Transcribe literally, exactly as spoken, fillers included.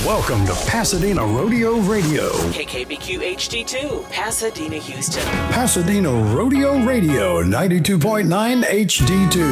Welcome to Pasadena Rodeo Radio. K K B Q H D two, Pasadena, Houston. Pasadena Rodeo Radio, ninety-two point nine H D two.